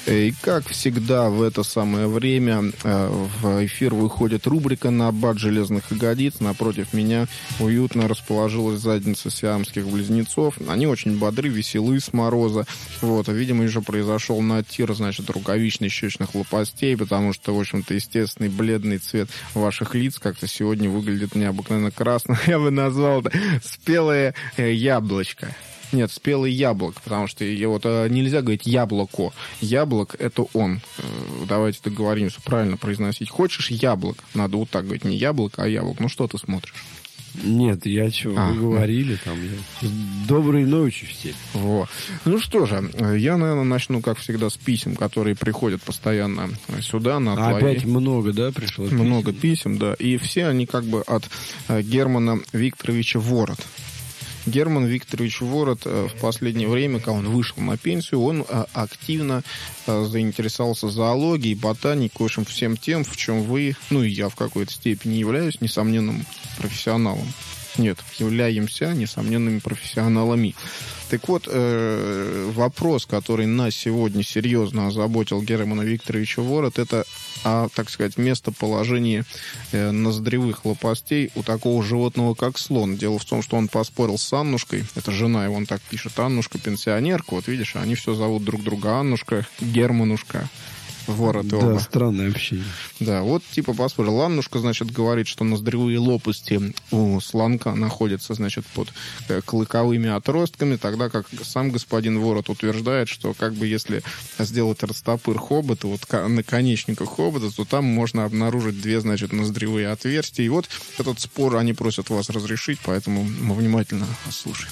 И как всегда в это самое время в эфир выходит рубрика «Набат железных ягодиц». Напротив меня уютно расположилась задница сиамских близнецов. Они очень бодры, веселы с мороза. Вот, видимо, уже произошел натир, значит, рукавично-щечных лопастей, потому что, в общем-то, естественный бледный цвет ваших лиц как-то сегодня выглядит необыкновенно красно. Я бы назвал это спелое яблочко. Нет, спелый яблок, потому что вот нельзя говорить яблоко. Яблок — это он. Давайте договоримся правильно произносить. Хочешь яблок? Надо вот так говорить, не яблоко, а яблок. Ну что ты смотришь? Нет, я чего, вы говорили там. Доброй ночи всем. Вот. Ну что же, я, наверное, начну, как всегда, с писем, которые приходят постоянно сюда, на твои. Опять много, да, пришло? Много писем, да. И все они как бы от Германа Викторовича Ворот. Герман Викторович Ворот в последнее время, когда он вышел на пенсию, он активно заинтересовался зоологией, ботаникой, в общем, всем тем, в чем вы, ну и я в какой-то степени являюсь несомненным профессионалом. Нет, являемся несомненными профессионалами. Так вот, вопрос, который нас сегодня серьезно озаботил Германа Викторовича Ворот, это, так сказать, местоположение ноздревых лопастей у такого животного, как слон. Дело в том, что он поспорил с Аннушкой, это жена его, он так пишет, Аннушка, пенсионерка, вот видишь, они все зовут друг друга Аннушка, Германушка. Ворот да, оба. Странное общение. Да, вот типа поспорил. Аннушка, значит, говорит, что ноздревые лопасти у слонка находятся, значит, под клыковыми отростками, тогда как сам господин Ворот утверждает, что как бы если сделать растопыр хобота, вот наконечника хобота, то там можно обнаружить две, значит, ноздревые отверстия. И вот этот спор они просят вас разрешить, поэтому мы внимательно слушаем.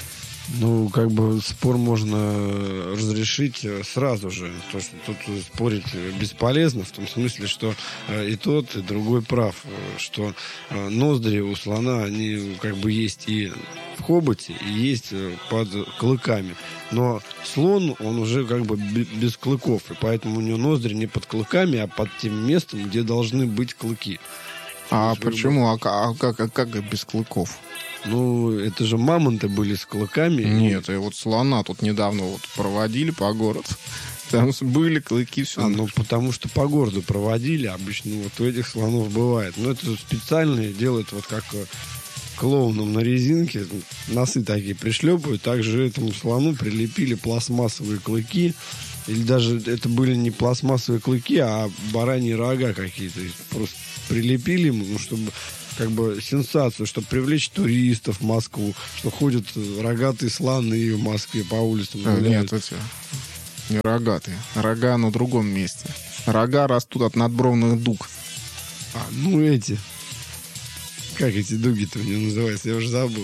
Ну, как бы спор можно разрешить сразу же. То, что тут спорить бесполезно, в том смысле, что и тот, и другой прав. Что ноздри у слона, они как бы есть и в хоботе, и есть под клыками. Но слон, он уже как бы без клыков, и поэтому у него ноздри не под клыками, а под тем местом, где должны быть клыки. А почему? А как без клыков? Ну, это же мамонты были с клыками. Нет, и вот слона тут недавно вот проводили по городу. Там были клыки, все. Ну, потому что по городу проводили. Обычно вот у этих слонов бывает. Но это специально делают вот как клоуном на резинке. Носы такие пришлепывают. Также этому слону прилепили пластмассовые клыки. Или даже это были не пластмассовые клыки, а бараньи рога какие-то. Просто прилепили ему, ну, чтобы... как бы сенсацию, чтобы привлечь туристов в Москву, что ходят рогатые слоны в Москве по улицам. Нет, эти не рогатые. Рога на другом месте. Рога растут от надбровных дуг. Ну эти. Как эти дуги-то у него называются? Я уже забыл.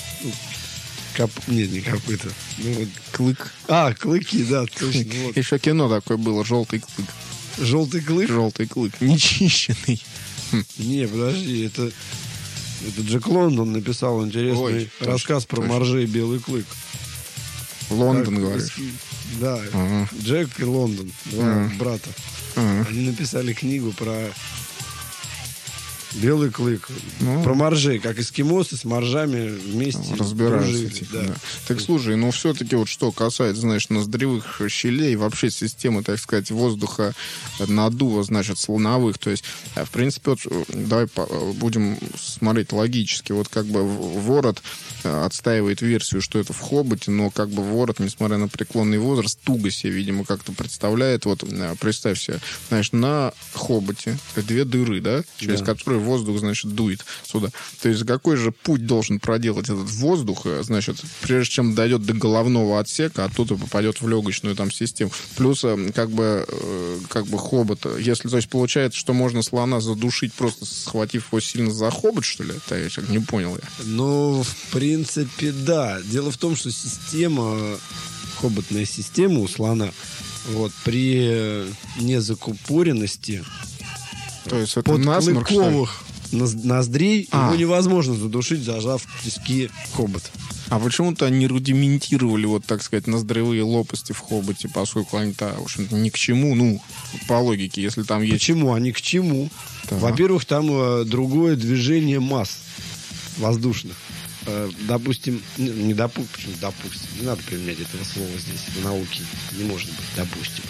Нет, не копыта. Ну, вот. Клык. Клыки, да, точно. Вот. Еще кино такое было, «Желтый клык». Желтый клык? Желтый клык. Нечищенный. Не, подожди, это Джек Лондон написал интересный рассказ про моржей «Белый клык». Лондон, говоришь? Да, Джек и Лондон, два брата. Они написали книгу про белый клык. Про моржей, как эскимосы с моржами вместе разбираются. Да. Так слушай, ну все-таки вот что касается, значит, ноздревых щелей, вообще системы, так сказать, воздуха надува, значит, слоновых. То есть, в принципе, вот, давай будем смотреть логически. Вот как бы Ворот отстаивает версию, что это в хоботе, но как бы Ворот, несмотря на преклонный возраст, туго себе, видимо, как-то представляет. Вот представь себе, знаешь, на хоботе две дыры, да, через которые воздух, значит, дует сюда. То есть какой же путь должен проделать этот воздух, значит, прежде чем дойдет до головного отсека, оттуда попадет в легочную там систему. Плюс как бы хобот. Если, то есть, получается, что можно слона задушить, просто схватив его сильно за хобот, что ли? Это я не понял я. Ну, в принципе, да. Дело в том, что хоботная система у слона, вот, при незакупоренности, то есть это насморк, подклыковых ноздрей его невозможно задушить, зажав в тиски хобот. А почему-то они рудиментировали, вот, так сказать, ноздревые лопасти в хоботе, поскольку они-то, в общем-то, ни к чему, ну, по логике, если там есть... Почему? Они к чему? Да. Во-первых, там другое движение масс воздушных. Допустим, не допустим, не надо применять этого слова здесь в науке, не может быть, допустим.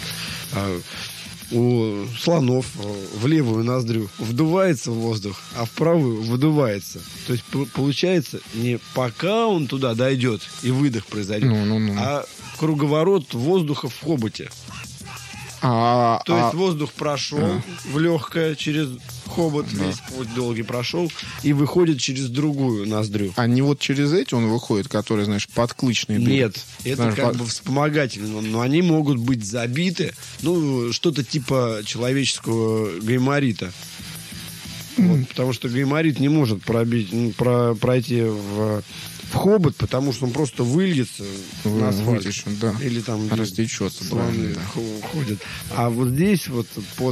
У слонов в левую ноздрю вдувается воздух, а в правую выдувается. То есть получается, не пока он туда дойдет и выдох произойдет, а круговорот воздуха в хоботе. То есть воздух прошел в легкое через хобот, весь путь долгий прошел, и выходит через другую ноздрю. А не вот через эти он выходит, которые, знаешь, подклычные? Нет, это как бы вспомогательно, но они могут быть забиты, что-то типа человеческого гайморита. Вот, потому что гайморит не может пройти в хобот, потому что он просто выльется на асфальт. Да. Или там растечется. Слоны ходят. А вот здесь вот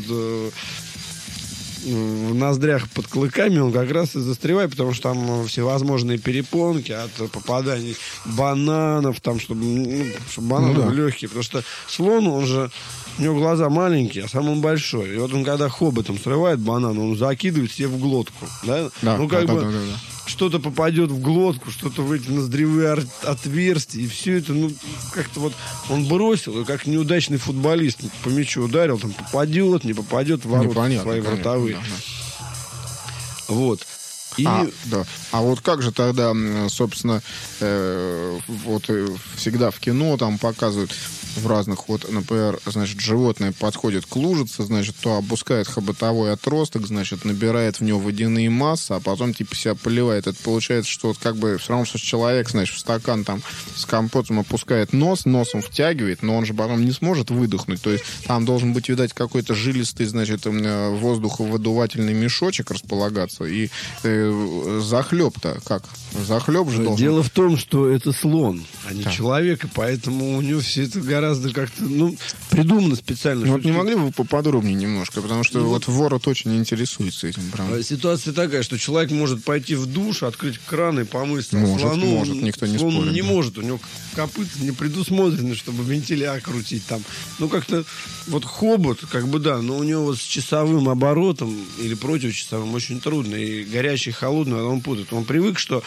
в ноздрях под клыками он как раз и застревает, потому что там всевозможные перепонки от попаданий бананов, там, чтобы бананы легкие. Потому что слон, он же, у него глаза маленькие, а сам он большой. И вот он, когда хоботом срывает банан, он закидывает себе в глотку. Да? Что-то попадет в глотку, что-то в эти ноздревые отверстия, и все это, как-то вот он бросил, и как неудачный футболист по мячу ударил, там попадет, не попадет в ворота свои вратовые. Вот. А вот как же тогда, собственно, всегда в кино там показывают в разных, например, значит, животное подходит к лужице, значит, то опускает хоботовой отросток, значит, набирает в него водяные массы, а потом типа себя поливает. Это получается, что как бы все равно, что человек, значит, в стакан там с компотом опускает носом втягивает, но он же потом не сможет выдохнуть. То есть там должен быть, видать, какой-то жилистый, значит, воздуховыдувательный мешочек располагаться. И захлеб-то как? Захлеб же должен... Дело в том, что это слон, а не человек, и поэтому у него все это гораздо как-то, придумано специально. Вот не могли бы вы поподробнее немножко? Потому что ворот очень интересуется этим. Правда. Ситуация такая, что человек может пойти в душ, открыть кран и помыться. Может, никто не спорит. Он не может, у него копыта не предусмотрены, чтобы вентиля крутить там. Как-то хобот, но у него с часовым оборотом или противочасовым очень трудно. И горячий, холодный, он путает. Он привык, что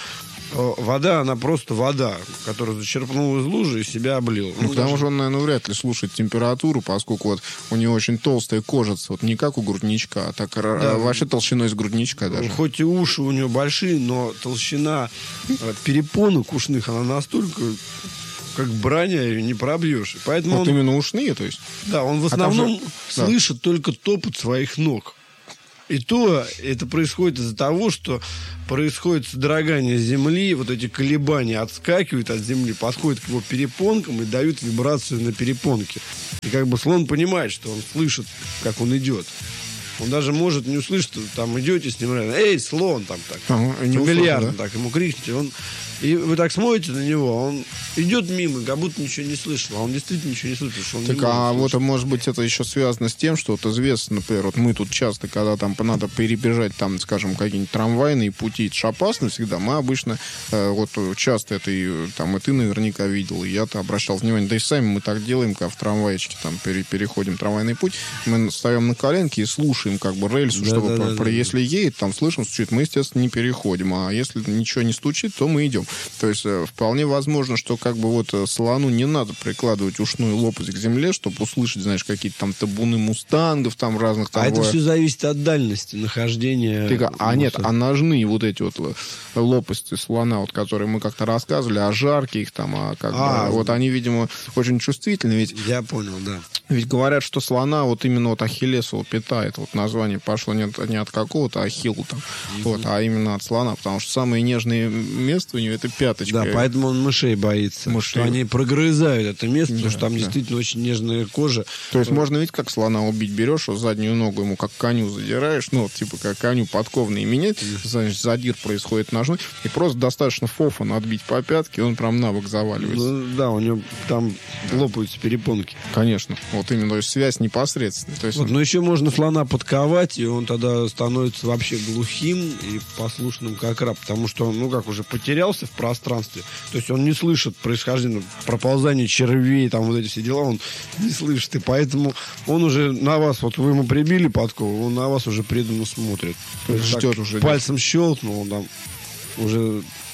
вода, она просто вода, которую зачерпнул из лужи и себя облил. Потому что он, наверное, вряд ли слушает температуру, поскольку у него очень толстая кожица, не как у грудничка, а так вообще толщиной с грудничка даже. Хоть и уши у него большие, но толщина перепонок ушных, она настолько как броня, ее не пробьешь. Поэтому именно ушные, то есть? Да, он в основном слышит только топот своих ног. И то это происходит из-за того, что происходит содрогание земли, эти колебания отскакивают от земли, подходят к его перепонкам и дают вибрацию на перепонке. И слон понимает, что он слышит, как он идет. Он даже может не услышать, там идете с ним, эй, слон, там так, фамильярно, так ему крикните, и вы так смотрите на него, он идет мимо, как будто ничего не слышал, а он действительно ничего не слышит. Что он может быть, это еще связано с тем, что известно, например, мы тут часто, когда там надо перебежать, там, скажем, какие-нибудь трамвайные пути, это же опасно всегда, мы обычно, часто это, и ты наверняка видел, и я-то обращал внимание, да и сами мы так делаем, когда в трамвайчике там переходим трамвайный путь, мы встаем на коленки и слушаем рельсу, чтобы если едет, там слышим, стучит, мы, естественно, не переходим, а если ничего не стучит, то мы идем. То есть вполне возможно, что слону не надо прикладывать ушную лопасть к земле, чтобы услышать, знаешь, какие-то там табуны мустангов, там разных... А это все зависит от дальности нахождения... А ножные эти лопасти слона, которые мы как-то рассказывали, о жарке их там, они, видимо, очень чувствительны. Ведь, я понял, да. Ведь говорят, что слона именно ахиллесова питает. Название пошло не от какого-то ахилла там, а именно от слона, потому что самое нежное место у него это пяточка. Да, поэтому он мышей боится. Что они прогрызают это место, потому что там действительно очень нежная кожа. То есть можно ведь как слона убить, берешь, заднюю ногу ему как коню задираешь, как коню подковные менять, значит, задир происходит ножной, и просто достаточно фофан отбить по пятке, и он прям на бок заваливается. У него там лопаются перепонки. Конечно. Именно, то есть связь непосредственная. То есть... но еще можно слона подковать, и он тогда становится вообще глухим и послушным как раб, потому что он, уже потерялся в пространстве, то есть он не слышит происхождения, проползания червей, там эти все дела, он не слышит, и поэтому он уже на вас, вы ему прибили подкову, он на вас уже преданно смотрит. Ждет уже. Пальцем щелкнул, он там уже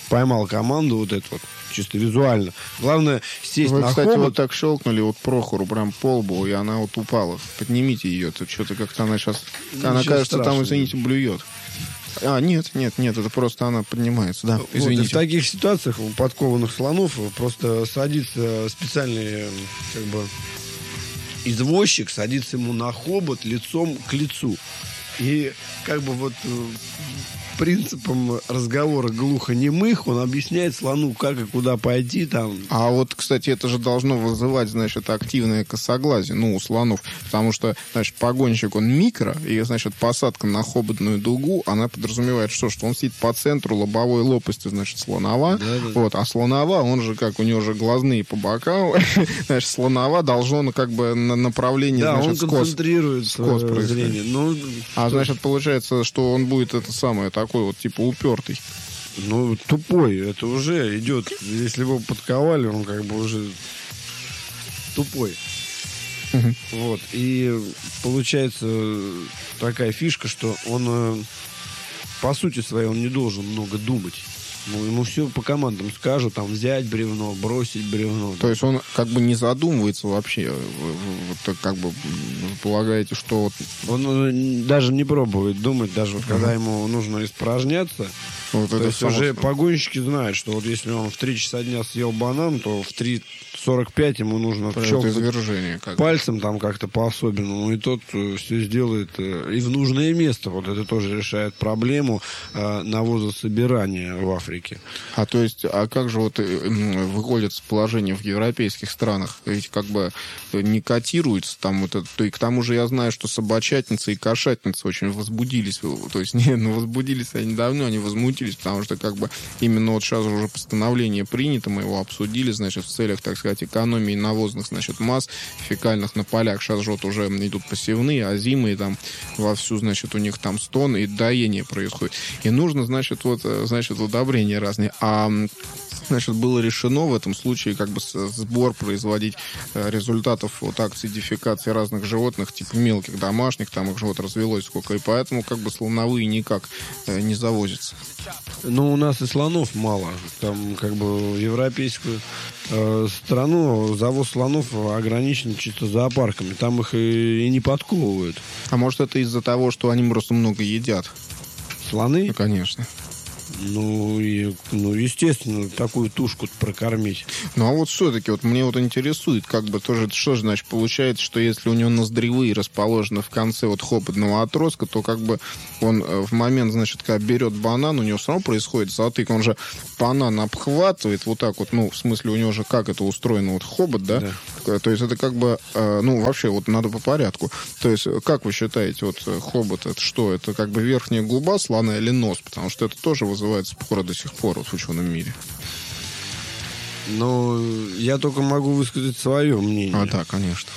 поймал команду вот эту вот, чисто визуально. Главное сесть Вы, на кстати, хобот. вот так щелкнули вот Прохору прям по лбу, и она вот упала. Поднимите ее, то что-то как-то она сейчас... Она, Ничего кажется, там, страшного. извините, блюет. Нет, это просто она поднимается, да, Вот, и в извините. таких ситуациях у подкованных слонов просто садится специальный, как бы, извозчик, садится ему на хобот лицом к лицу. И как бы вот принципом разговора глухонемых он объясняет слону, как и куда пойти там. А вот, кстати, это же должно вызывать, значит, активное косоглазие, у слонов. Потому что, значит, погонщик, он микро, и, значит, посадка на хоботную дугу, она подразумевает что он сидит по центру лобовой лопасти, значит, слонова. Да-да. Вот, а слонова, он же, как, у него же глазные по бокам, значит, слонова должно, как бы, на направлении, Да, значит, он концентрирует скос свое происходит. зрение. Ну, А, значит, получается, что он будет это самое, такой вот, типа, упертый. ну, тупой. Это уже идет. Если его подковали, он как бы уже тупой. Вот. И получается такая фишка, что он по сути своей он не должен много думать. Ему все по командам скажут, там, взять бревно, бросить бревно. То есть он как бы не задумывается вообще. Вот как бы вы полагаете, что вот Он даже не пробует думать, даже вот когда ему нужно испражняться. вот То это есть само уже собой. погонщики знают, что вот если он в 3 часа дня съел банан, то в 3:45 ему нужно Это щелкнуть извержение как бы. пальцем там как-то по-особенному, и тот все сделает и в нужное место. Вот это тоже решает проблему навозособирания в Африке. А то есть, а как же вот выходит положение в европейских странах? Ведь как бы не котируется там вот это. И к тому же я знаю, что собачатница и кошатница очень возбудились. То есть, возбудились они давно, они возмутились, потому что как бы именно вот сейчас уже постановление принято, мы его обсудили, значит, в целях, так сказать, экономии навозных, значит, масс фекальных на полях. Сейчас же вот уже идут посевные, озимые там вовсю, значит, у них там стон и доение происходит. И нужно, значит, удобрения разные. А значит, было решено в этом случае как бы сбор производить результатов вот акций дефекации разных животных, типа мелких, домашних, там их же вот развелось сколько, и поэтому как бы слоновые никак не завозятся. Ну, у нас и слонов мало. Там как бы в европейскую страну завоз слонов ограничен чисто зоопарками. Там их и не подковывают. А может, это из-за того, что они просто много едят? Слоны? Ну, конечно. Ну, естественно, такую тушку прокормить. Ну, а вот все-таки, вот мне вот интересует, как бы тоже, что же, значит, получается, что если у него ноздревые расположены в конце вот хоботного отростка, то как бы он в момент, значит, когда берет банан, у него все равно происходит затык, он же банан обхватывает вот так вот, в смысле, у него же как это устроено, вот хобот, да? То есть это как бы, вообще, вот надо по порядку. То есть, как вы считаете, вот хобот, это что? Это как бы верхняя губа слона или нос? Потому что это тоже вызывает споры до сих пор вот в ученом мире. Но я только могу высказать свое мнение. Да, конечно.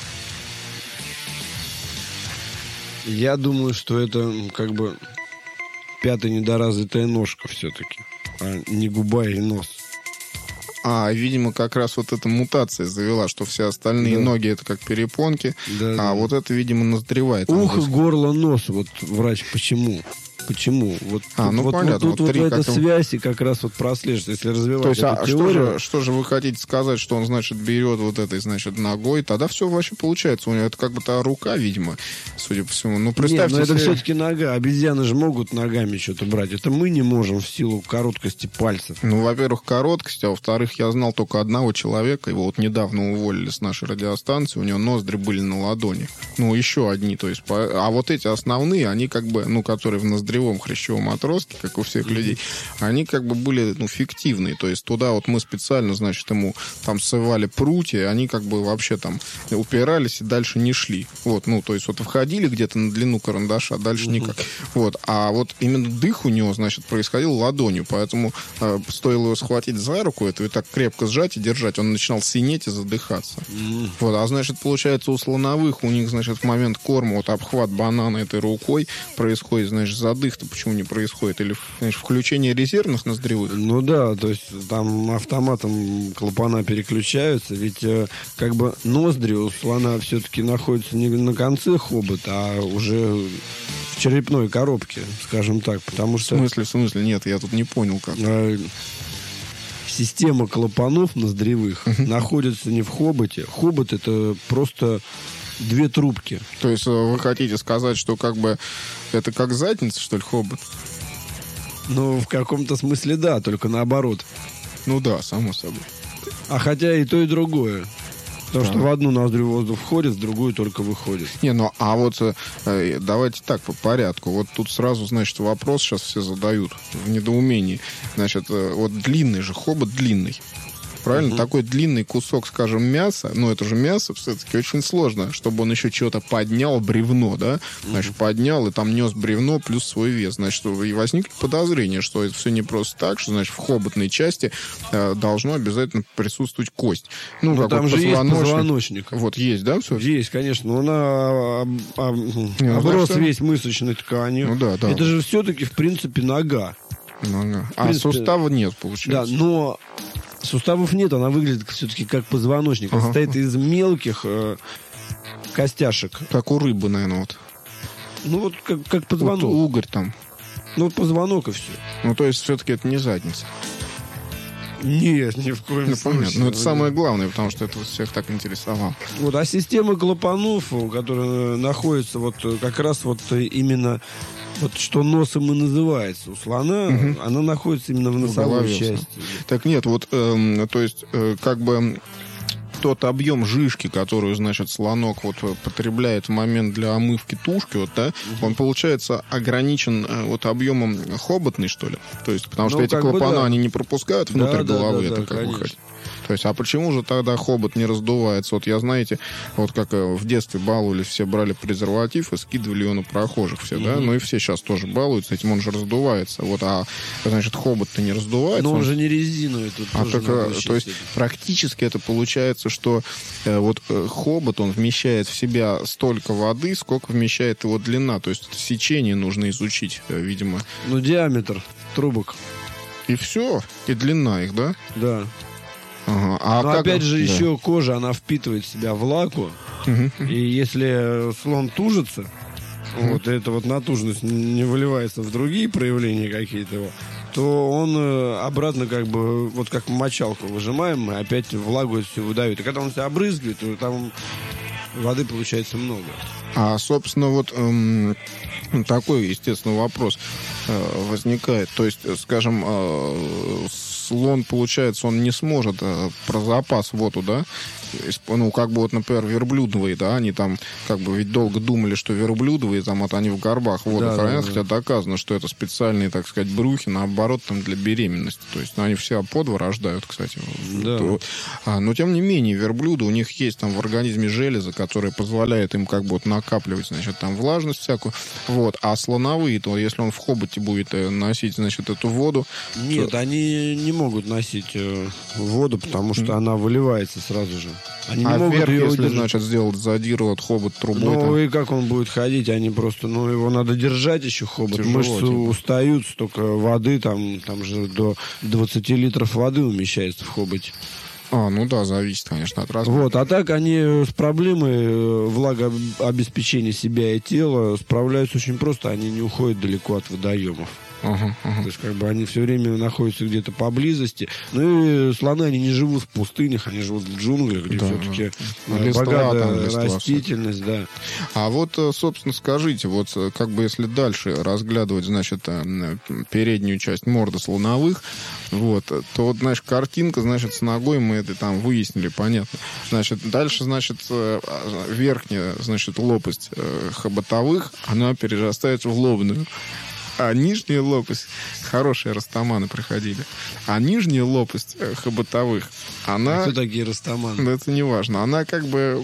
Я думаю, что это как бы пятая недоразвитая ножка все-таки, а не губа и нос. Видимо, как раз вот эта мутация завела, что все остальные ноги это как перепонки, вот это, видимо, назревает. Ухо, горло, нос. Вот врач почему? Почему? Вот понятно. Вот тут эта связь и как раз вот прослеживается, если развивать то есть, эту теорию. что же вы хотите сказать, что он, значит, берет вот этой, значит, ногой, тогда все вообще получается. У него это как бы та рука, видимо, судя по всему. Ну, представьте, Нет, но это все-таки нога. Обезьяны же могут ногами что-то брать. Это мы не можем в силу короткости пальцев. Ну, во-первых, короткость, а во-вторых, я знал только одного человека, его вот недавно уволили с нашей радиостанции, у него ноздри были на ладони. Ну, еще одни, то есть, а вот эти основные, они как бы, которые в ноздревом хрящевом отростке, как у всех людей, они как бы были, фиктивные, то есть туда вот мы специально, значит, ему там ссывали прутья, они как бы вообще там упирались и дальше не шли. Вот, то есть вот входили где-то на длину карандаша, а дальше никак. Вот, а вот именно дых у него, значит, происходил ладонью, поэтому стоило его схватить за руку, это и так крепко сжать и держать, он начинал синеть и задыхаться. Вот, а значит, получается, у слоновых, у них, значит, в момент корма, вот обхват банана этой рукой происходит, значит, задых-то почему не происходит? Или, значит, включение резервных ноздревых? Ну да, то есть там автоматом клапана переключаются, ведь как бы ноздри у слона все-таки находятся не на конце хобота, а уже в черепной коробке, скажем так, потому что... В смысле? Нет, я тут не понял как. система клапанов ноздревых находится не в хоботе. Хобот — это просто 2 трубки. То есть вы хотите сказать, что как бы это как задница, что ли, хобот? Ну, в каком-то смысле да, только наоборот. Ну да, само собой. А хотя и то, и другое. Потому что в одну ноздрю воздух входит, в другую только выходит. Не, ну а вот давайте так, по порядку. Вот тут сразу, значит, вопрос сейчас все задают в недоумении. Значит, вот длинный же, хобот длинный. Правильно? Такой длинный кусок, скажем, мяса, но это же мясо все-таки очень сложно, чтобы он еще что-то поднял, бревно, да? Значит, поднял и там нес бревно плюс свой вес. Значит, и возникли подозрения, что это все не просто так, что, значит, в хоботной части должно обязательно присутствовать кость. Ну, как там вот же есть позвоночник. Вот есть, да, все? Есть, конечно. Он оброс весь мышечной тканью. Ну да, да. Это же все-таки, в принципе, нога. А сустава нет, получается. Да, но суставов нет, она выглядит все-таки как позвоночник. Она состоит из мелких костяшек. Как у рыбы, наверное, вот. Ну, вот как позвонок. Вот угорь там. Ну, вот позвонок и все. Ну, то есть, все-таки это не задница. Нет, ни в коем случае. Понятно. Ну, это самое главное, потому что это всех так интересовало. Вот, а система клапанов, которая находится вот как раз вот именно... Вот что носом и называется у слона, она находится именно в носовой части. Так нет, вот, то есть, как бы тот объем жижки, которую, значит, слонок вот потребляет в момент для омывки тушки, вот, да, он, получается, ограничен вот объемом хоботный, что ли? То есть, потому что эти клапана, они не пропускают внутрь головы, это как бы хоть. То есть, а почему же тогда хобот не раздувается? Вот я, знаете, вот как в детстве баловались, все брали презерватив и скидывали его на прохожих все, да? Ну и все сейчас тоже балуются этим, он же раздувается. Вот, а, значит, хобот-то не раздувается. Но он же не резиновый. Тут то есть, практически это получается, что вот хобот, он вмещает в себя столько воды, сколько вмещает его длина. То есть, это сечение нужно изучить, видимо. Ну, диаметр трубок. И все? И длина их, да? Да. Ага. Но опять же, еще кожа, она впитывает в себя влагу. И если слон тужится, вот эта вот натужность не выливается в другие проявления какие-то его, то он обратно как бы, вот как мочалку выжимаем, мы опять влагу все выдавит. И когда он себя обрызгивает, то там воды получается много. А, собственно, вот такой, естественно, вопрос возникает. То есть, скажем, слон, получается, он не сможет про запас воду, да? Ну, как бы вот, например, верблюдовые, да, они там как бы ведь долго думали, что верблюдовые, там, вот они в горбах воду хранят, хотя доказано, что это специальные, так сказать, брюхи, наоборот, там, для беременности. То есть, ну, они все по 2 рождают, кстати. Да. Но, тем не менее, верблюды, у них есть там в организме железа, которая позволяет им как бы вот накапливать, значит, там, влажность всякую. Вот. А слоновые, то если он в хоботе будет носить, значит, эту воду... Нет, они не могут носить воду, потому что она выливается сразу же. Они не могут вверх, ее если, удержать. значит, сделать задир, вот хобот трубой. Ну, там. и как он будет ходить? Они просто, его надо держать еще, хобот. Тяжело, мышцы устают, столько воды, там же до 20 литров воды умещается в хоботе. Ну да, зависит, конечно, от размера. Вот, а так они с проблемой влагообеспечения себя и тела справляются очень просто. Они не уходят далеко от водоемов. То есть, как бы они все время находятся где-то поблизости. Ну и слоны, они не живут в пустынях, они живут в джунглях, где все-таки богатая растительность, да. А вот, собственно, скажите, вот как бы если дальше разглядывать, значит, переднюю часть морды слоновых, вот, то вот, значит, картинка, значит, с ногой мы это там выяснили, понятно. Значит, дальше, значит, верхняя, значит, лопасть хоботовых, она перерастает в лобную. А нижняя лопасть, хорошие растаманы проходили, а нижняя лопасть хоботовых, она... Кто такие растаманы? Да это не важно. Она как бы...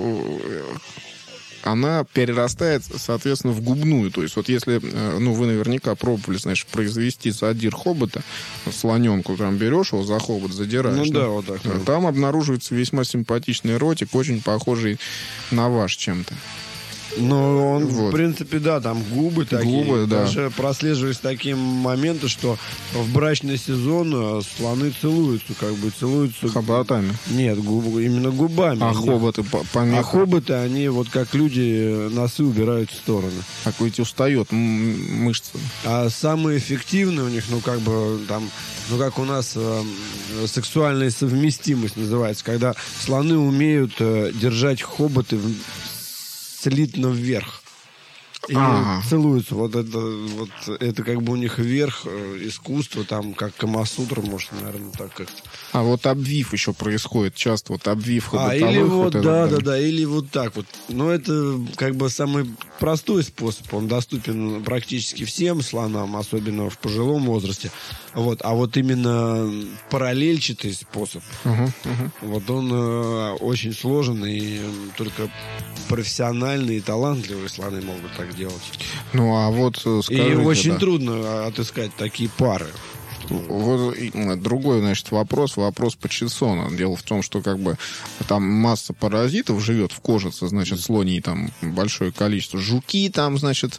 Она перерастает, соответственно, в губную. То есть вот если, вы наверняка пробовали, значит, произвести задир хобота, слоненку, прям берешь его за хобот, задираешь. Ну да, вот так. Там обнаруживается весьма симпатичный ротик, очень похожий на ваш чем-то. Но он, Вот. в принципе, да, там губы такие. Губы, да. Даже прослеживались такие моменты, что в брачный сезон слоны целуются, целуются. Хоботами. Нет, именно губами. А хоботы помеха. А хоботы, они вот как люди носы убирают в стороны. Так ведь устает мышцы. А самые эффективные у них, как у нас сексуальная совместимость называется, когда слоны умеют держать хоботы слитно вверх. И целуются. Вот это как бы у них верх искусства, там, как Камасутра, может, наверное, так как-то. А вот обвив еще происходит часто, вот обвив хоботовых. Или вот, вот да, или вот так вот. Но это как бы самый простой способ, он доступен практически всем слонам, особенно в пожилом возрасте. Вот. А вот именно параллельчатый способ, вот он очень сложный, и только профессиональные и талантливые слоны могут так делать. Ну, а вот скажите, и очень трудно отыскать такие пары. Вот другой, значит, вопрос Пачессона. Дело в том, что как бы там масса паразитов живет в кожице, значит, слоний там большое количество. Жуки там, значит,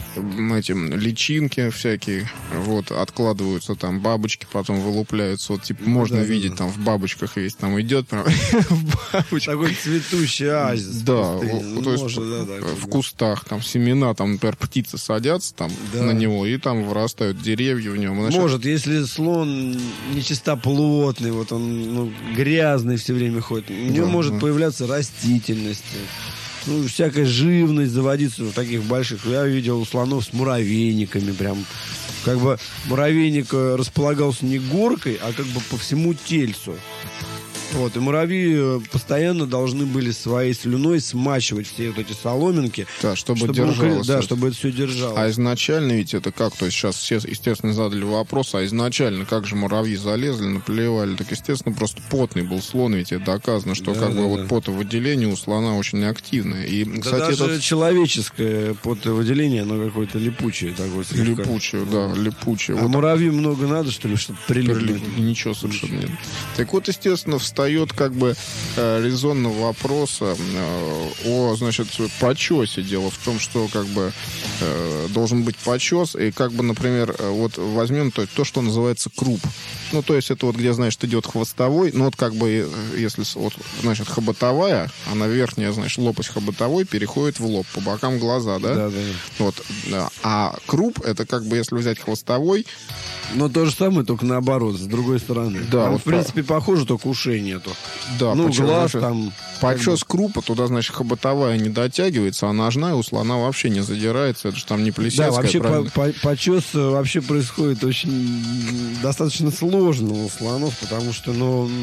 личинки всякие, вот, откладываются там, бабочки потом вылупляются. Вот, типа, можно видеть, там в бабочках весь там идет прям в бабочках. Такой цветущий оазис. Да, то есть в кустах там семена, там, например, птицы садятся там на него, и там вырастают деревья в нем. Может, если слон нечистоплотный, вот он грязный все время ходит, у него может появляться растительность, всякая живность заводиться в таких больших. Я видел слонов с муравейниками прям. Как бы муравейник располагался не горкой, а как бы по всему тельцу. Вот, и муравьи постоянно должны были своей слюной смачивать все вот эти соломинки. Да, чтобы держалось. Да, чтобы это все держалось. А изначально ведь это как? То есть сейчас все, естественно, задали вопрос, а изначально как же муравьи залезли, наплевали? Так, естественно, просто потный был слон, ведь это доказано, что вот потовыделение у слона очень активное. И, кстати, даже человеческое потовыделение, оно какое-то липучее такое. Липучее, да, липучее. А муравью много надо, что ли, чтобы прилипнуть? Ничего совершенно нет. Так вот, естественно, встает как бы резонный вопрос о, значит, почесе. Дело в том, что как бы должен быть почес, и как бы, например, вот возьмем то, что называется круп. Ну, то есть это вот где, значит, идет хвостовой, ну, вот как бы, если вот, значит, хоботовая, она верхняя, значит, лопасть хоботовой переходит в лоб, по бокам глаза, да? Да. Вот, да. А круп, это как бы, если взять хвостовой... Но то же самое, только наоборот, с другой стороны. Да, там, вот в принципе, похоже, только ушей нету. Да, глаз там... Почес крупа, туда, значит, хоботовая не дотягивается, а ножная у слона вообще не задирается. Это же там не Плесецкая, да, вообще правильно? почес вообще происходит очень достаточно сложно у слонов, потому что,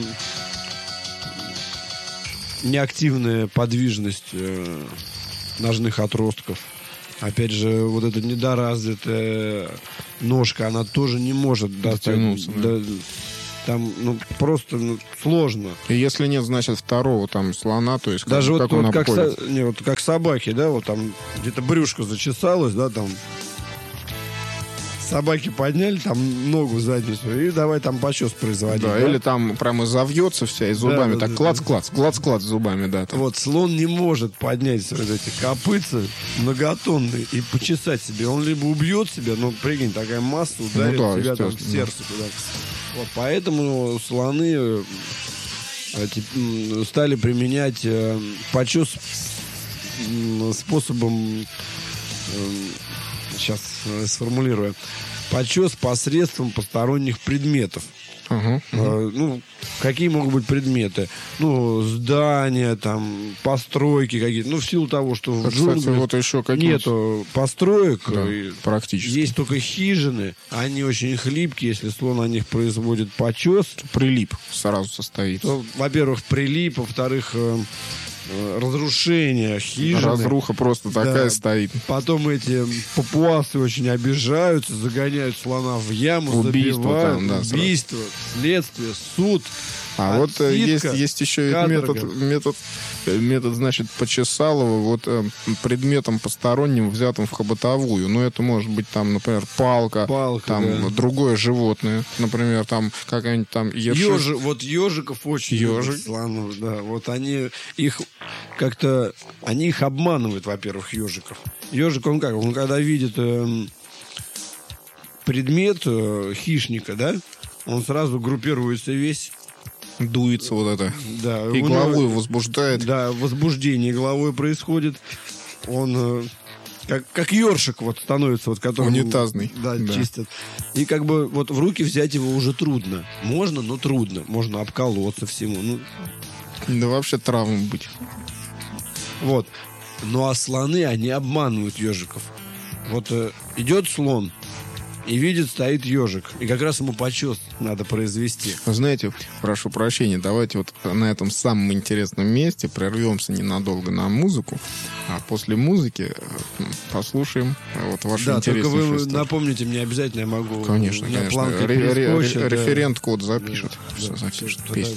неактивная подвижность ножных отростков. Опять же, вот эта недоразвитая ножка, она тоже не может дотянуться. Там, просто сложно. И если нет, значит, второго там слона, то есть даже как он обходит? Как собаки, да, вот там где-то брюшко зачесалось, да, там собаки подняли там ногу в задницу и давай там почес производить. Да, или там прямо завьется вся и зубами так клац-клац зубами, да. Там. Вот слон не может поднять вот эти копытца многотонные и почесать себе. Он либо убьет себя, прикинь, такая масса ударит себя там в сердце куда-то. Вот поэтому слоны стали применять почес способом, сейчас сформулирую, почес посредством посторонних предметов. Какие могут быть предметы? Здания, там, постройки какие-то. В силу того, что в джунглях вот еще нету построек, практически. Есть только хижины. Они очень хлипкие. Если слон на них производит почес, прилип сразу состоится. То, во-первых, прилип, во-вторых, разрушение хижины. Разруха просто такая стоит. Потом эти папуасы очень обижаются, загоняют слона в яму, убийство, забивают. Убийство, следствие, суд. А вот есть еще метод, значит, Почесалова, вот предметом посторонним, взятым в бытовую. Ну, это может быть там, например, палка там, да, другое животное, например, там какая-нибудь там Вот ежиков очень любят слонов, да. Вот они их обманывают, во-первых, ежиков. Ежик, он как? Он когда видит предмет хищника, да, он сразу группируется весь. Дуется вот это. Да, и головой возбуждает. Да, возбуждение головой происходит. Он как ёршик вот становится, вот который унитазный. Да, чистят. И как бы вот в руки взять его уже трудно. Можно, но трудно. Можно обколоться всему. Ну, да вообще травм быть. Вот. Ну а слоны, они обманывают ежиков. Вот идет слон и видит, стоит ежик. И как раз ему почес надо произвести. Знаете, прошу прощения, давайте вот на этом самом интересном месте прервемся ненадолго на музыку, а после музыки послушаем вот вашу интересную историю. Только вы напомните мне обязательно, я могу... Конечно. Референт-код запишет. Да, все запишет. Да, песню.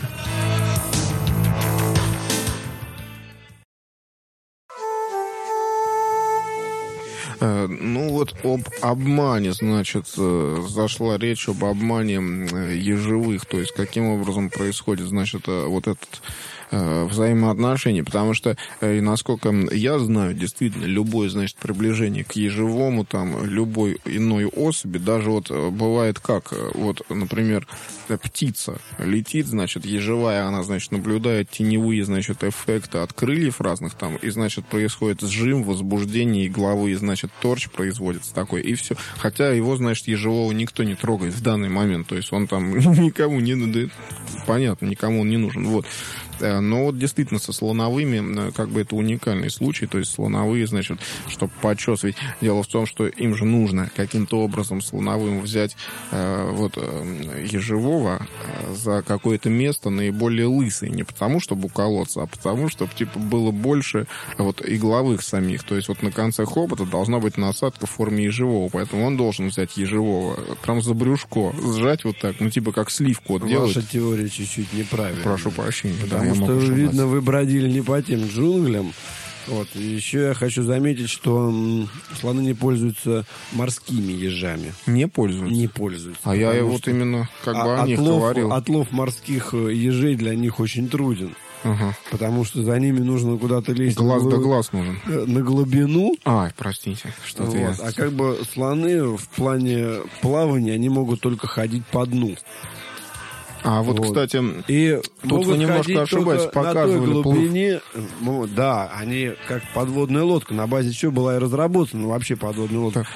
Ну вот об обмане, значит, зашла речь об обмане ежевых, то есть каким образом происходит, значит, вот этот взаимоотношения, потому что, насколько я знаю, действительно, любое, значит, приближение к ежевому, там, любой иной особи, даже вот бывает как, вот, например, птица летит, значит, ежевая, она, значит, наблюдает теневые, значит, эффекты от крыльев разных там, и, значит, происходит сжим, возбуждение, и головы, значит, торч производится такой, и все. Хотя его, значит, ежевого никто не трогает в данный момент, то есть он там никому не... Понятно, никому он не нужен, вот. Но вот действительно со слоновыми как бы это уникальный случай, то есть слоновые, значит, чтобы почесывать. Дело в том, что им же нужно каким-то образом слоновым взять вот ежевого за какое-то место наиболее лысое, не потому, чтобы уколоться, а потому, чтобы типа было больше вот игловых самих, то есть вот на конце хобота должна быть насадка в форме ежевого, поэтому он должен взять ежевого прям за брюшко, сжать вот так, ну типа как сливку вот делать. Ваша теория чуть-чуть неправильная. Прошу прощения. Потому что, видно, вы бродили не по тем джунглям. Вот. И еще я хочу заметить, что слоны не пользуются морскими ежами. Не пользуются? Не пользуются. А я вот именно как бы о них говорил. Отлов морских ежей для них очень труден. Ага. Потому что за ними нужно куда-то лезть. Глаз да глаз нужен. На глубину. Простите, что-то вот. А как бы слоны в плане плавания, они могут только ходить по дну. А вот, кстати, и тут вы немножко ошибаетесь, показывали на той глубине, да, они как подводная лодка, на базе чего была и разработана вообще подводная лодка.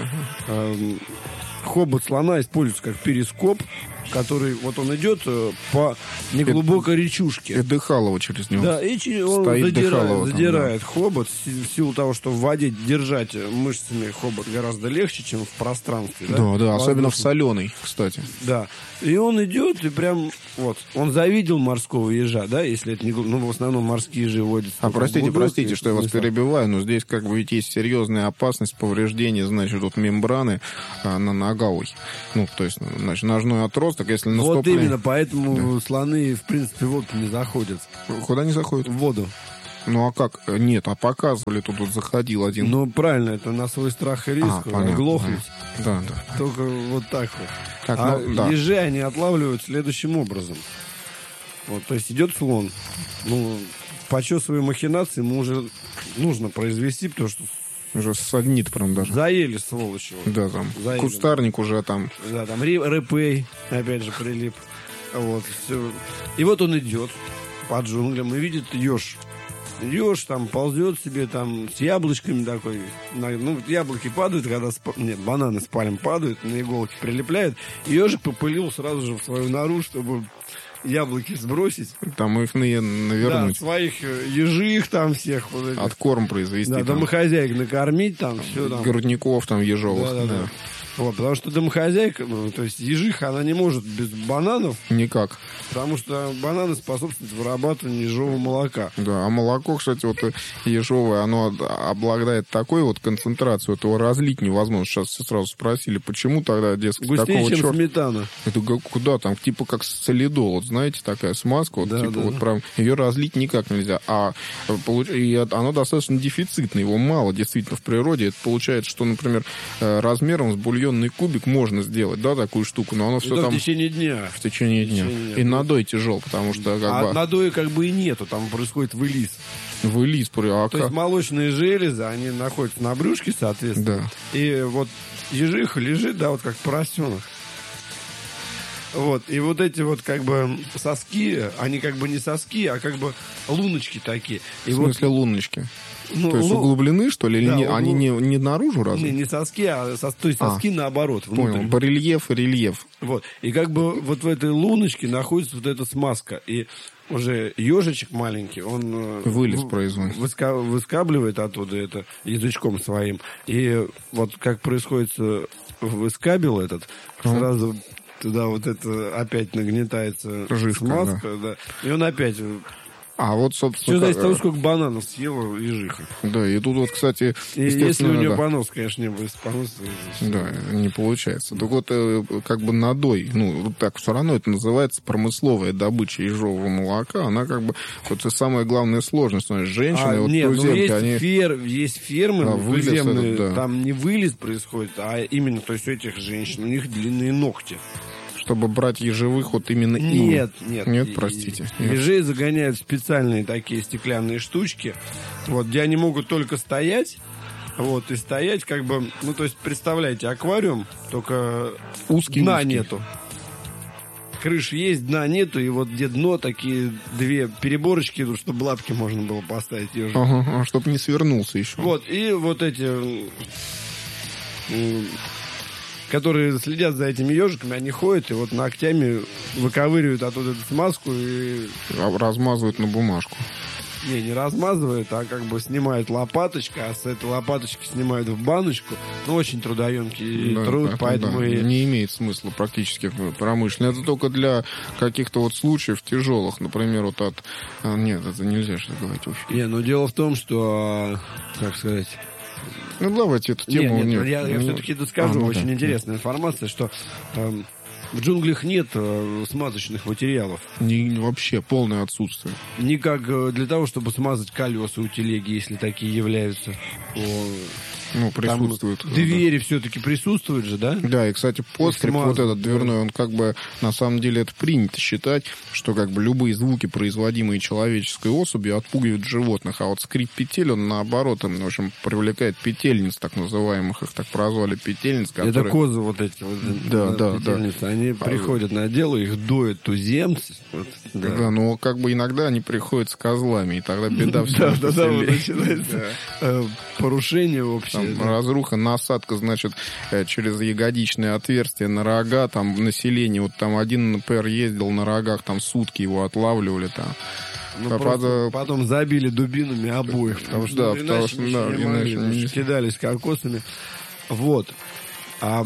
Хобот слона используется как перископ, который, вот он идет по неглубокой речушке. И дыхалово через него. Да, и он задирает хобот в силу того, что в воде держать мышцами хобот гораздо легче, чем в пространстве. Да, особенно в соленой, кстати. Да, и он идет, и прям, вот, он завидел морского ежа, да, если это не... Ну, в основном морские ежи водятся. Простите, что я вас перебиваю, но здесь как бы ведь есть серьезная опасность повреждения, значит, вот мембраны на ногавой. Ну, то есть, значит, ножной отросток, если наступление... Вот именно, поэтому слоны, в принципе, в воду не заходят. Куда не заходят? В воду. Ну, а как? Нет, показывали, тут вот заходил один. Ну, правильно, это на свой страх и риск. Оглохнуть. Да. Только вот так вот. Ежи они отлавливают следующим образом. Вот, то есть идет слон. Ну, почесывая махинации, ему уже нужно произвести, потому что уже саднит прям даже. Заели, сволочи. Да, там. Заели. Кустарник уже там. Да, там рэпей, опять же, прилип. Вот, все. И вот он идет по джунглям и видит еж. Еж там ползет себе там с яблочками такой. Ну, яблоки падают, когда... бананы с пальм падают, на иголки прилепляют. И ежик попылил сразу же в свою нору, чтобы яблоки сбросить. Там их навернуть. Да, своих ежих там всех. Вот откорм произвести. Да, домохозяек накормить там, все там. Грудников там ежовых. Да. Вот, потому что домохозяйка, то есть ежиха, она не может без бананов. Никак. Потому что бананы способствуют вырабатыванию ежового молока. Да, а молоко, кстати, вот ежовое, оно обладает такой вот концентрацией, этого разлить невозможно. Сейчас все сразу спросили, почему тогда, дескать, густее, такого чем черта? Сметана. Это куда там? Типа как солидол, вот знаете, такая смазка, вот, Да, типа да. вот прям ее разлить никак нельзя. И оно достаточно дефицитно, его мало действительно в природе. Это получается, что, например, размером с бульонный кубик можно сделать, да, такую штуку, но оно все Это там в течение дня. в течение дня. И надой тяжел, потому что как бы надоя как бы и нету, там происходит вылиз. вылез. То есть молочные железы, они находятся на брюшке, соответственно. Да. И вот ежиха лежит, да, вот как поросенок. Вот, и вот эти вот как бы соски, они как бы не соски, а как бы луночки такие. И В смысле луночки? ну, То есть углублены, что ли? Или да, они не наружу разве? не соски, то есть соски наоборот. Понял. Внутрь. Барельеф и рельеф. Вот. И как бы вот в этой луночке находится вот эта смазка. И уже ежичек маленький, он Вылез производит. выскабливает оттуда это язычком своим. И вот как происходит выскабел этот, сразу туда вот это опять нагнетается Жижка, смазка, да. И он опять... А вот, Все собственно... зависит от того, сколько бананов съела ежиха. Да, и тут вот, кстати, И если естественно, у нее да. понос, конечно, не будет понос. Да, не получается. Так вот, как бы надой, ну, вот так все равно это называется промысловая добыча ежового молока. Она как бы, вот это самая главная сложность. Знаешь, женщины, вот нет, туземки, есть фермы вылез туземные, этот, да. там не вылез происходит, а именно, то есть у этих женщин, у них длинные ногти. чтобы брать ежевых вот именно им. Нет. Нет, простите. Нет. Ежей загоняют в специальные такие стеклянные штучки, вот, где они могут только стоять, вот, и стоять как бы, ну, то есть, представляете, аквариум, только дна нету. Крыша есть, дна нету, и вот где дно, такие две переборочки, чтобы лапки можно было поставить ежик. Ага, чтобы не свернулся еще. Вот, и вот эти, которые следят за этими ежиками, они ходят и вот ногтями выковыривают оттуда эту смазку и... Размазывают на бумажку. Не размазывают, а как бы снимают лопаточкой, а с этой лопаточки снимают в баночку. Ну, очень трудоемкий труд, поэтому... Да. Не имеет смысла практически промышленно. Это только для каких-то вот случаев тяжелых. Например, вот от... Нет, это нельзя что говорить вообще. Но дело в том, что... Как сказать... Ну, давайте эту тему... Нет, я все-таки доскажу. Очень интересная информация, что... В джунглях нет смазочных материалов. Вообще полное отсутствие. Никак для того, чтобы смазать колеса у телеги, если такие являются. Присутствуют. Двери все-таки присутствуют же, да? Да, и, кстати, подскрип вот этот дверной, он как бы, на самом деле, это принято считать, что как бы любые звуки, производимые человеческой особью, отпугивают животных. А вот скрип петель, он наоборот, в общем, привлекает петельниц, так называемых, их так прозвали, петельниц, которые... Это козы вот эти вот. Да. Они приходят на дело, их доят туземцы. Да, но как бы иногда они приходят с козлами, и тогда беда все. Да, начинается порушение общее. Разруха, насадка, значит, через ягодичное отверстие на рога, там население, вот там один, например, ездил на рогах, там сутки его отлавливали там. Потом забили дубинами обоих, потому что иначе кидались кокосами. Вот. О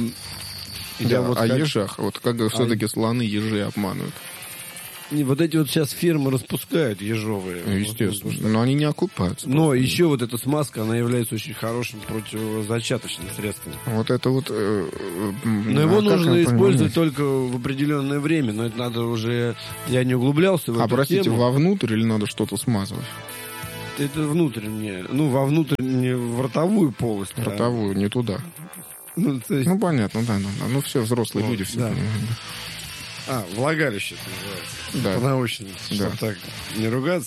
ежах, вот как все-таки слоны ежи обманывают. Вот эти вот сейчас фермы распускают ежовые. Естественно, но они не окупаются. Но еще вот эта смазка, она является очень хорошим противозачаточным средством. Вот это вот... Но его нужно использовать только в определенное время. Но это надо уже... Я не углублялся в эту тему. Вовнутрь или надо что-то смазывать? Это внутреннее. Во внутреннюю, в ротовую полость. В ротовую, не туда. Понятно, да. Ну, все взрослые люди, все понимают. Влагалище это называется. Да. По-научному. Да. Чтобы так не ругаться.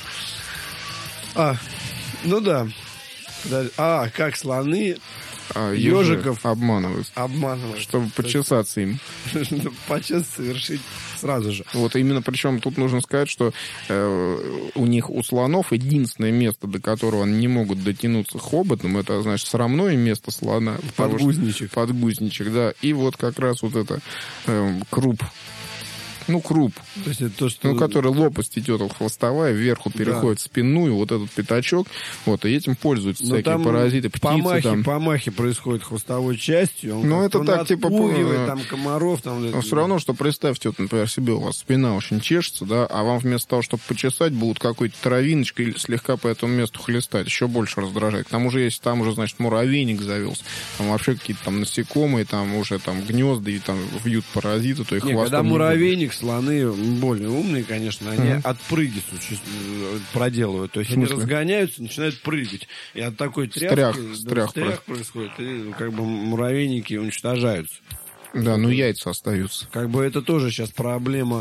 Как слоны ежиков обманывают. Чтобы почесаться им. Почесаться совершить сразу же. Вот именно, причем тут нужно сказать, что у слонов единственное место, до которого они не могут дотянуться хоботом, это, значит, срамное место слона. Подгузничек. Подгузничек, да. И вот как раз вот это круп Ну, круп. То есть это то, что... Ну, который лопасть идет от хвостовая, вверху переходит в спинную, вот этот пятачок, вот, и этим пользуются всякие паразиты, птицы. Помахи происходят хвостовой частью. Ну, это так, типа... там комаров, там... Но все равно, что представьте, вот, например, себе, у вас спина очень чешется, да, а вам вместо того, чтобы почесать, будут какой-то травиночкой или слегка по этому месту хлестать, еще больше раздражает. К тому же, если там уже, значит, муравейник завелся, там вообще какие-то там насекомые, там уже там гнезда и там вьют паразиты, то их хвостом... Когда муравейник, слоны более умные, конечно, они отпрыги проделывают. То есть они разгоняются, начинают прыгать. И от такой тряски стрях происходит, и как бы муравейники уничтожаются. Да, но яйца остаются. Как бы это тоже сейчас проблема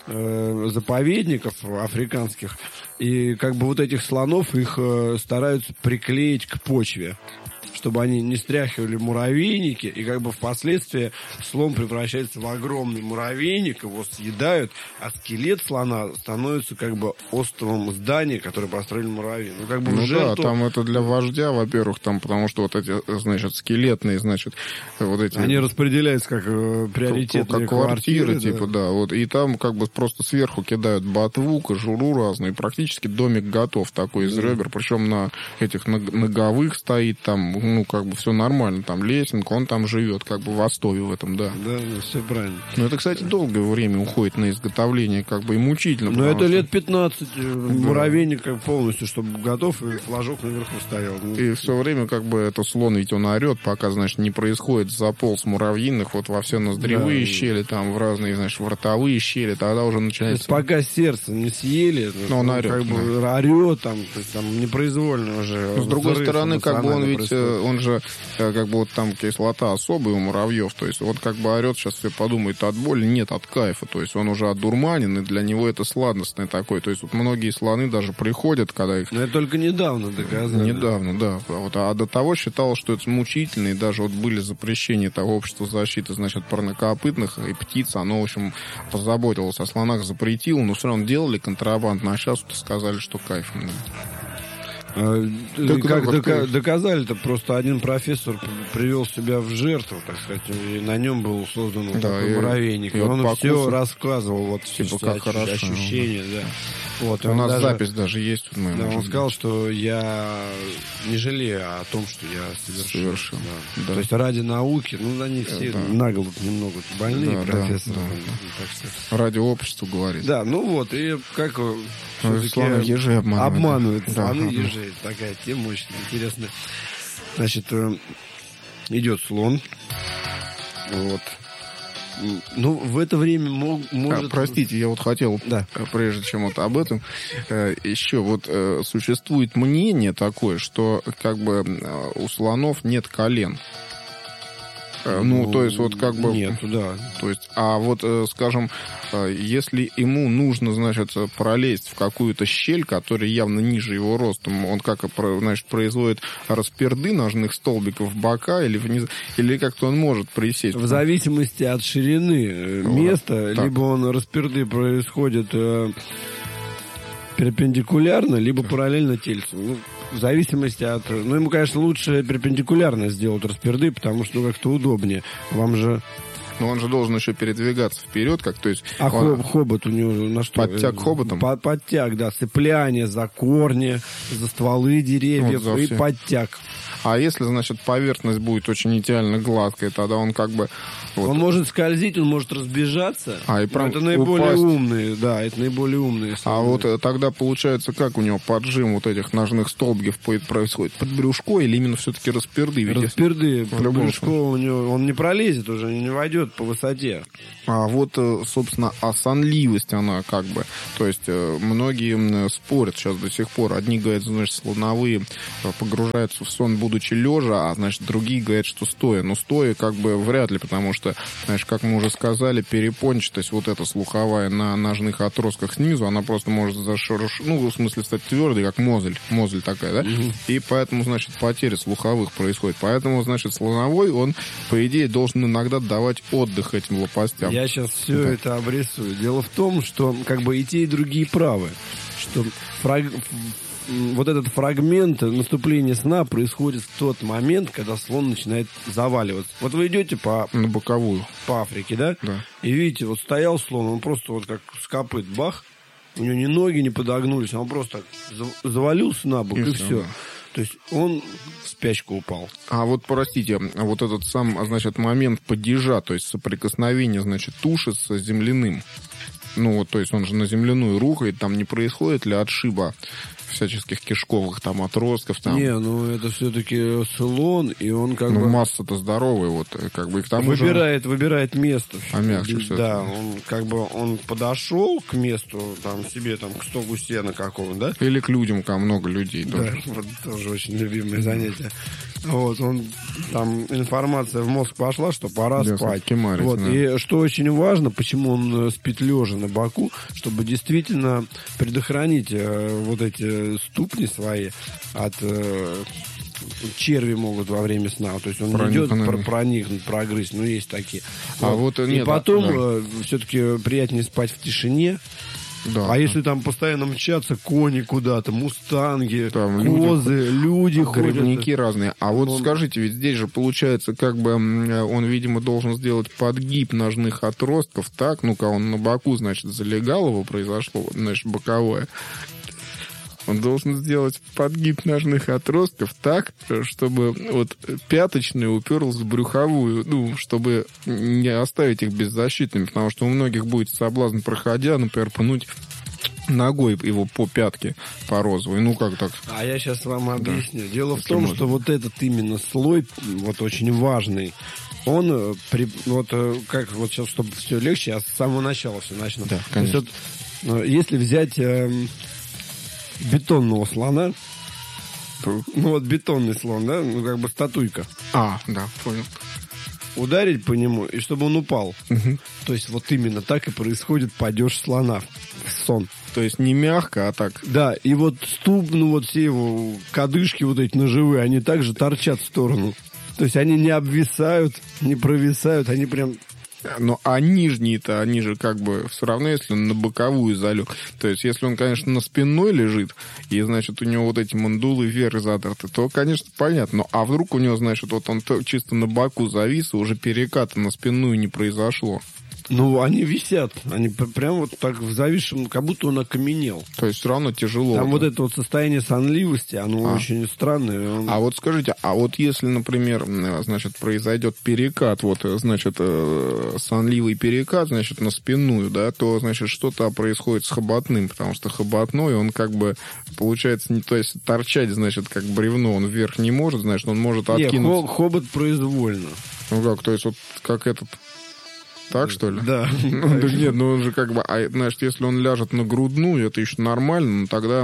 заповедников африканских. И как бы вот этих слонов их стараются приклеить к почве, чтобы они не стряхивали муравейники, и как бы впоследствии слон превращается в огромный муравейник, его съедают, а скелет слона становится как бы островом здания, которое построили муравьи. Ну, как бы да, там это для вождя, во-первых, там, потому что вот эти, значит, скелетные, значит, вот эти... Они распределяются как приоритетные как квартиры, типа, да, вот, и там как бы просто сверху кидают ботву, кожуру разную, и практически домик готов такой из ребер, причем на этих ноговых стоит там, ну, как бы все нормально, там лесенка, он там живет, как бы в остове в этом, да. Да, все правильно. Но это, кстати, долгое время уходит на изготовление, как бы и мучительно. Но это лет 15 муравейник как полностью, чтобы готов, и флажок наверху стоял. И все время, как бы, это слон, ведь он орет, пока, значит, не происходит заполз муравьиных вот во все ноздревые щели, там, в разные, значит, в ротовые щели, тогда уже начинается... То есть пока сердце не съели, но он орет, как бы орет, там, то есть, там, непроизвольно уже. Но, с другой стороны, как бы он ведь... Он же, как бы, вот там кислота особая у муравьев, то есть вот как бы орет, сейчас все подумают от боли, нет, от кайфа, то есть он уже одурманен, и для него это сладостный такой, то есть вот многие слоны даже приходят, когда их... Но это только недавно доказали. Недавно, да. Вот, а до того считалось, что это мучительно, и даже вот были запрещения того общества защиты, значит, парнокопытных и птиц, оно, в общем, позаботилось о слонах, запретило, но все равно делали контрабандно, а сейчас вот сказали, что кайф. Как доказали-то, просто один профессор привел себя в жертву, так сказать, и на нем был создан вот такой муравейник. И он все рассказывал, вот типа, как ощущения, да. Вот, у нас запись даже есть. Да, он сказал, что я не жалею о том, что я совершил. Да. Да. То есть ради науки, ну, они все на голову немного больные профессоры. Да. Ради общества говорит. Да, ну вот, и как... Слоны ежи обманывают. Слоны ежи. Такая тема очень интересная. Значит, идет слон. Вот. Ну, в это время может... Простите, я вот хотел, прежде чем вот об этом, еще вот существует мнение такое, что как бы у слонов нет колен. Ну, то есть, вот как бы... Нет, да. То есть, а вот, скажем, если ему нужно, значит, пролезть в какую-то щель, которая явно ниже его ростом, он как, значит, производит расперды ножных столбиков в бока или вниз, или как-то он может присесть? В зависимости от ширины места, либо он расперды происходит перпендикулярно, либо параллельно тельцу. Ну, в зависимости от... Ну, ему, конечно, лучше перпендикулярно сделать расперды, потому что как-то удобнее. Вам же... Но он же должен еще передвигаться вперед, как, то есть... А хобот у него на что? Подтяг хоботом? Подтяг, да. Цепляние за корни, за стволы деревьев вот и подтяг. А если, значит, поверхность будет очень идеально гладкой, тогда он как бы... Вот... Он может скользить, он может разбежаться. И это наиболее умные, да, это наиболее умные. А вот тогда получается, как у него поджим вот этих ножных столбиков происходит? Под брюшко или именно все-таки расперды? Расперды. Под брюшко у него, он не пролезет уже, не войдет по высоте. А вот, собственно, сонливость она как бы... То есть многие спорят сейчас до сих пор. Одни говорят, значит, слоновые погружаются в сон, будучи лежа, а, значит, другие говорят, что стоя. Но стоя как бы вряд ли, потому что, знаешь, как мы уже сказали, перепончатость вот эта слуховая на ножных отростках снизу, она просто может ну, в смысле, стать твердой, как мозоль такая, да? И поэтому, значит, потеря слуховых происходит. Поэтому, значит, слоновой, он, по идее, должен иногда давать отдых этим лопастям. Я сейчас все это обрисую. Дело в том, что как бы и те, и другие правы. Что вот этот фрагмент наступления сна происходит в тот момент, когда слон начинает заваливаться. Вот вы идете на боковую по Африке, да? Да. И видите, вот стоял слон, он просто вот как с копыт бах, у него ни ноги не подогнулись, он просто так завалился на бок, и все. То есть он в спячку упал. А вот, простите, вот этот сам, значит, момент падежа, то есть соприкосновение, значит, туши с земляным. Ну, вот, то есть он же на земляную рухает, там не происходит ли отшиба всяческих кишковых там отростков там? Не, ну это все-таки слон, и он как бы... Ну, масса-то здоровая, вот, как бы, и к тому выбирает место. А мягче все. Да, он как бы, он подошел к месту, там, себе, там, к стогу сена какого, да? Или к людям, там много людей тоже. Да, вот тоже очень любимое занятие. Вот, он, там, информация в мозг пошла, что пора спать. Кемарить, вот, да. и что очень важно, почему он спит лежа на боку, чтобы действительно предохранить вот эти ступни свои от... черви могут во время сна. То есть он не идет проникнуть, прогрызть. Ну, есть такие. А вот, и нет, потом все-таки приятнее спать в тишине. Да, если там постоянно мчатся кони куда-то, мустанги, там козы, люди ходят. Грибники разные. А вот скажите, ведь здесь же получается, как бы он, видимо, должен сделать подгиб ножных отростков, так? Ну-ка, он на боку, значит, залегал, его произошло, значит, боковое. Он должен сделать подгиб ножных отростков так, чтобы вот пяточная уперлась в брюховую, ну, чтобы не оставить их беззащитными, потому что у многих будет соблазн, проходя, например, пнуть ногой его по пятке, по розовой. Ну, как так? А я сейчас вам объясню. Дело в том, что вот этот именно слой, вот очень важный, он, вот как вот сейчас, чтобы все легче, я с самого начала все начну. Да, конечно. То есть, вот, если взять... бетонного слона. Ну, вот бетонный слон, да? Ну, как бы статуйка. Да, понял. Ударить по нему, и чтобы он упал. Угу. То есть вот именно так и происходит падеж слона в сон. То есть не мягко, а так. Да, и вот ступ, ну вот все его кадышки вот эти ножевые, они также торчат в сторону. То есть они не обвисают, не провисают, они прям... Ну, а нижние-то, они же как бы все равно, если он на боковую залег. То есть, если он, конечно, на спиной лежит, и, значит, у него вот эти мандулы вверх задерты, то, конечно, понятно. А вдруг у него, значит, вот он чисто на боку завис, и уже переката на спинную не произошло. Ну, они висят. Они прям вот так в зависшем, как будто он окаменел. То есть все равно тяжело. Там вот это вот состояние сонливости, оно очень странное. А вот скажите, а вот если, например, значит, произойдет перекат, вот, значит, сонливый перекат, значит, на спинную, да, то, значит, что-то происходит с хоботным, потому что хоботной, он как бы, получается, не, то есть торчать, значит, как бревно, он вверх не может, значит, он может откинуть. Нет, хобот произвольно. Ну как, то есть вот как этот... Так, что ли? Да. Нет, ну он же как бы... значит, если он ляжет на грудную, это еще нормально, но тогда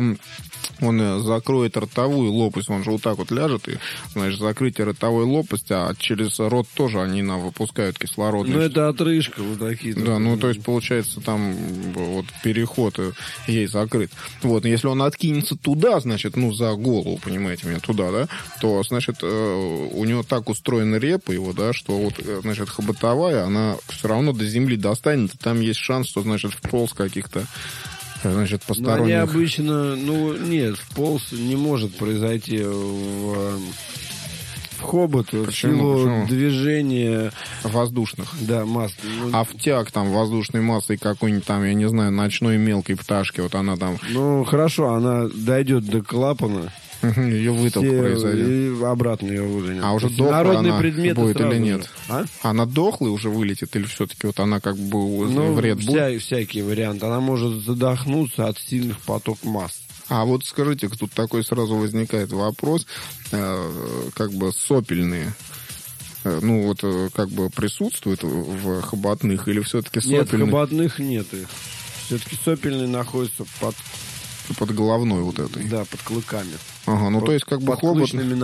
он закроет ротовую лопасть. Он же вот так вот ляжет, и, значит, закрытие ротовой лопасти, а через рот тоже они нам выпускают кислород. Ну, это отрыжка вот такие. Да, ну, то есть, получается, там вот переход ей закрыт. Вот, если он откинется туда, значит, ну, за голову, понимаете меня, туда, да, то, значит, у него так устроена репа его, да, что вот, значит, хоботовая, она все равно до земли достанет, и там есть шанс, что, значит, вполз каких-то, значит, посторонних... Но они обычно, нет, вполз не может произойти в хобот в силу движения воздушных. Да, масс. А втяг там воздушной массой какой-нибудь там, я не знаю, ночной мелкой пташки, вот она там... Ну, хорошо, она дойдет до клапана. Ее выток произойдет. И обратно ее выгонят. А уже дохлая она будет или нет? А? Она дохлая уже вылетит, или все-таки вот она как бы вред будет? Всякие варианты. Она может задохнуться от сильных поток масс. А вот скажите, тут такой сразу возникает вопрос, как бы сопельные, ну вот как бы присутствуют в хоботных или все-таки сопельные? Нет, хоботных нет их. Все-таки сопельные находятся под головной вот этой. Да, под клыками. Ага, ну то есть как бы хобот...